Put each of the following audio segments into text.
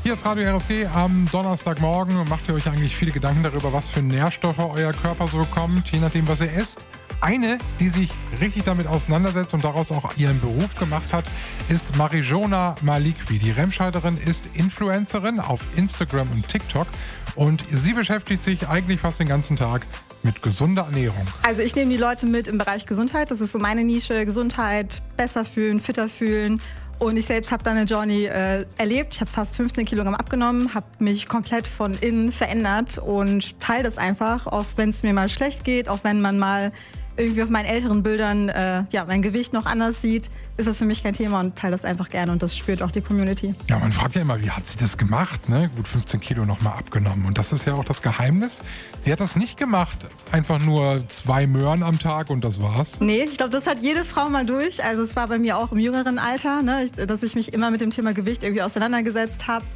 Hier ist Radio RSG am Donnerstagmorgen. Macht ihr euch eigentlich viele Gedanken darüber, was für Nährstoffe euer Körper so bekommt, je nachdem, was ihr esst? Eine, die sich richtig damit auseinandersetzt und daraus auch ihren Beruf gemacht hat, ist Marijona Malikwi. Die Remscheiderin ist Influencerin auf Instagram und TikTok und sie beschäftigt sich eigentlich fast den ganzen Tag mit gesunder Ernährung. Also ich nehme die Leute mit im Bereich Gesundheit. Das ist so meine Nische. Gesundheit, besser fühlen, fitter fühlen. Und ich selbst habe da eine Journey erlebt. Ich habe fast 15 Kilogramm abgenommen, habe mich komplett von innen verändert und teile das einfach, auch wenn es mir mal schlecht geht, auch wenn man mal irgendwie auf meinen älteren Bildern mein Gewicht noch anders sieht, ist das für mich kein Thema und teile das einfach gerne und das spürt auch die Community. Ja, man fragt ja immer, wie hat sie das gemacht? Ne? Gut 15 Kilo nochmal abgenommen und das ist ja auch das Geheimnis. Sie hat das nicht gemacht, einfach nur 2 Möhren am Tag und das war's. Nee, ich glaube, das hat jede Frau mal durch. Also es war bei mir auch im jüngeren Alter, ne, dass ich mich immer mit dem Thema Gewicht irgendwie auseinandergesetzt habe.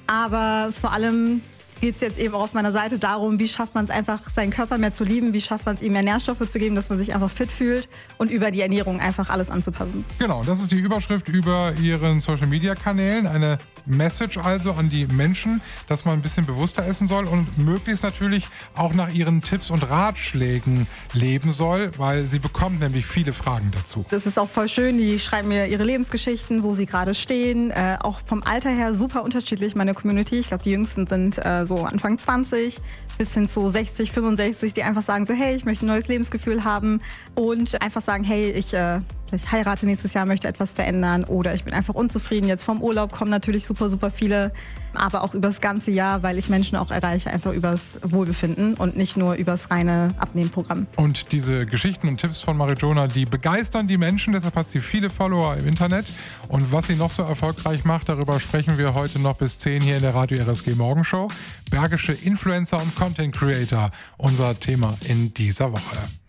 Aber vor allem geht es jetzt eben auch auf meiner Seite darum, wie schafft man es einfach, seinen Körper mehr zu lieben, wie schafft man es, ihm mehr Nährstoffe zu geben, dass man sich einfach fit fühlt und über die Ernährung einfach alles anzupassen. Genau, das ist die Überschrift über ihren Social-Media-Kanälen. Eine Message also an die Menschen, dass man ein bisschen bewusster essen soll und möglichst natürlich auch nach ihren Tipps und Ratschlägen leben soll, weil sie bekommt nämlich viele Fragen dazu. Das ist auch voll schön, die schreiben mir ihre Lebensgeschichten, wo sie gerade stehen, auch vom Alter her super unterschiedlich, meine Community. Ich glaube, die Jüngsten sind so Anfang 20 bis hin zu 60, 65, die einfach sagen so, hey, ich möchte ein neues Lebensgefühl haben und einfach sagen, hey, ich heirate nächstes Jahr, möchte etwas verändern oder ich bin einfach unzufrieden. Jetzt vom Urlaub kommen natürlich super viele, aber auch übers ganze Jahr, weil ich Menschen auch erreiche, einfach übers Wohlbefinden und nicht nur übers reine Abnehmprogramm. Und diese Geschichten und Tipps von Marijona, die begeistern die Menschen, deshalb hat sie viele Follower im Internet. Und was sie noch so erfolgreich macht, darüber sprechen wir heute noch bis 10 hier in der Radio RSG Morgenshow. Bergische Influencer und Content Creator, unser Thema in dieser Woche.